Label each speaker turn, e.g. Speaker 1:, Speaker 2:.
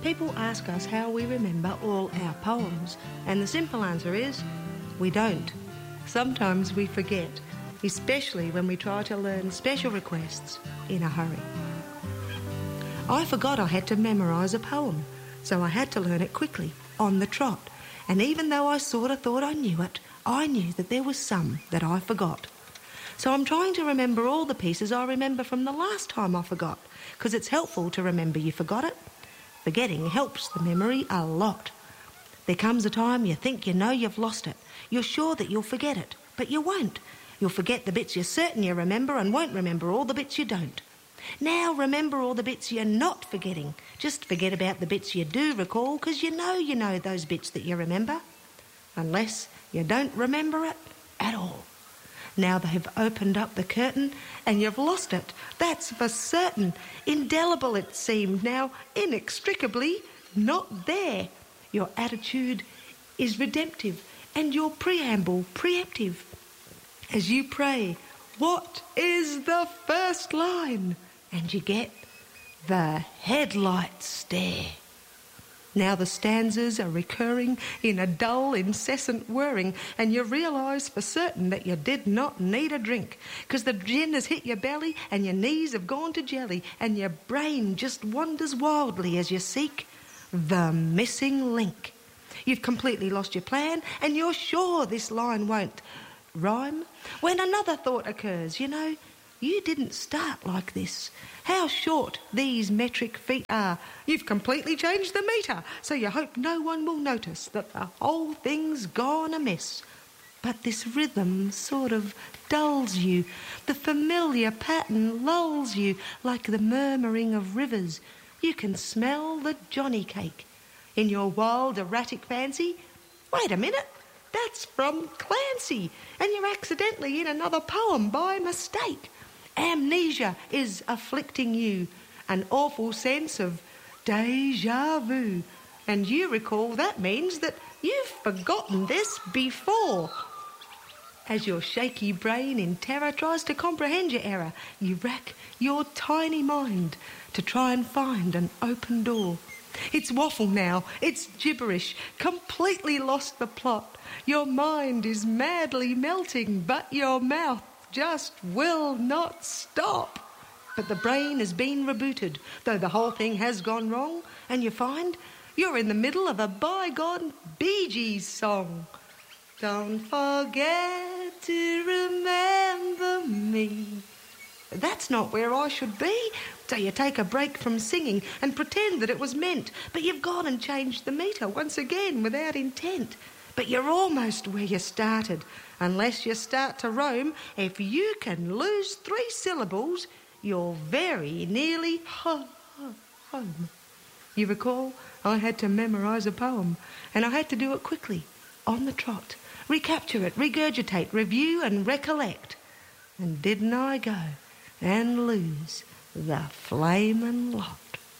Speaker 1: People ask us how we remember all our poems, and the simple answer is, we don't. Sometimes we forget, especially when we try to learn special requests in a hurry. I forgot I had to memorise a poem, so I had to learn it quickly, on the trot, and even though I sort of thought I knew it, I knew that there was some that I forgot. So I'm trying to remember all the pieces I remember from the last time I forgot, because it's helpful to remember you forgot it. Forgetting helps the memory a lot. There comes a time you think you know you've lost it. You're sure that you'll forget it, but you won't. You'll forget the bits you're certain you remember and won't remember all the bits you don't. Now remember all the bits you're not forgetting. Just forget about the bits you do recall, because you know those bits that you remember. Unless you don't remember it at all. Now they've opened up the curtain and you've lost it. That's for certain. Indelible it seemed, now inextricably not there. Your attitude is redemptive and your preamble preemptive. As you pray, what is the first line? And you get the headlight stare. Now the stanzas are recurring in a dull, incessant whirring, and you realise for certain that you did not need a drink, because the gin has hit your belly and your knees have gone to jelly, and your brain just wanders wildly as you seek the missing link. You've completely lost your plan, and you're sure this line won't rhyme, when another thought occurs. You didn't start like this. How short these metric feet are. You've completely changed the metre, so you hope no one will notice that the whole thing's gone amiss. But this rhythm sort of dulls you. The familiar pattern lulls you like the murmuring of rivers. You can smell the Johnny cake. In your wild, erratic fancy, wait a minute, that's from Clancy, and you're accidentally in another poem by mistake. Amnesia is afflicting you, an awful sense of déjà vu, and you recall that means that you've forgotten this before. As your shaky brain in terror tries to comprehend your error, you rack your tiny mind to try and find an open door. It's waffle now, it's gibberish, completely lost the plot. Your mind is madly melting, but your mouth just will not stop. But the brain has been rebooted, though the whole thing has gone wrong, and you find you're in the middle of a bygone Bee Gees song. Don't forget to remember me. That's not where I should be. So you take a break from singing and pretend that it was meant, but you've gone and changed the metre once again without intent. But you're almost where you started. Unless you start to roam, if you can lose 3 syllables, you're very nearly home. You recall, I had to memorise a poem, and I had to do it quickly, on the trot. Recapture it, regurgitate, review and recollect. And didn't I go and lose the flamin' lot?